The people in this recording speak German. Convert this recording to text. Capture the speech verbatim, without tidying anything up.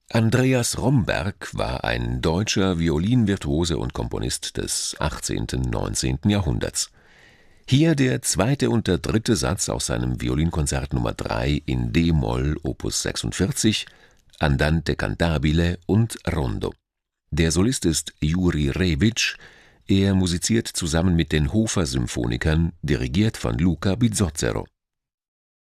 Andreas Romberg war ein deutscher Violinvirtuose und Komponist des achtzehnten / neunzehnten Jahrhunderts. Hier der zweite und der dritte Satz aus seinem Violinkonzert Nummer drei in d-Moll Opus sechsundvierzig, Andante cantabile und Rondo. Der Solist ist Juri Rewitsch, er musiziert zusammen mit den Hofer Symphonikern, dirigiert von Luca Bizzozero